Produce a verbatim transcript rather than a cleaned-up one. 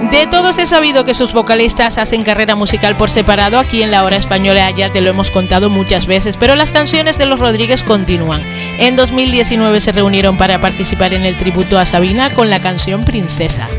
De todos he sabido que sus vocalistas hacen carrera musical por separado. Aquí en La Hora Española ya te lo hemos contado muchas veces, pero las canciones de los Rodríguez continúan. En dos mil diecinueve se reunieron para participar en el tributo a Sabina con la canción Princesa.